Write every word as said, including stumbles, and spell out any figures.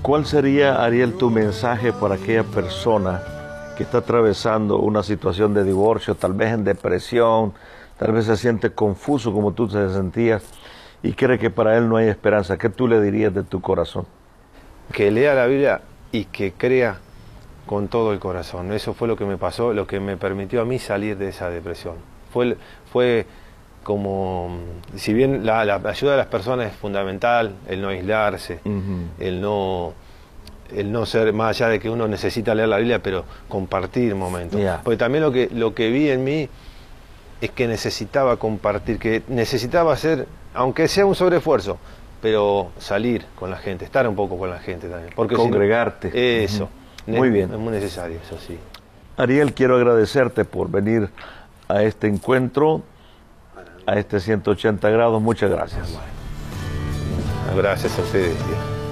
¿Cuál sería, Ariel, tu mensaje para aquella persona que está atravesando una situación de divorcio, tal vez en depresión, tal vez se siente confuso como tú te sentías y cree que para él no hay esperanza? ¿Qué tú le dirías de tu corazón? Que lea la Biblia y que crea con todo el corazón. Eso fue lo que me pasó, lo que me permitió a mí salir de esa depresión. Fue, fue como, si bien la, la ayuda de las personas es fundamental, el no aislarse, uh-huh. el no... el no ser, más allá de que uno necesita leer la Biblia, pero compartir momentos. Yeah. Porque también lo que, lo que vi en mí es que necesitaba compartir, que necesitaba hacer, aunque sea un sobreesfuerzo, pero salir con la gente, estar un poco con la gente también. Porque congregarte. Si no, eso. Uh-huh. Muy bien. Es muy necesario, eso sí. Ariel, quiero agradecerte por venir a este encuentro, a este ciento ochenta grados. Muchas gracias. Bueno. Gracias a ustedes.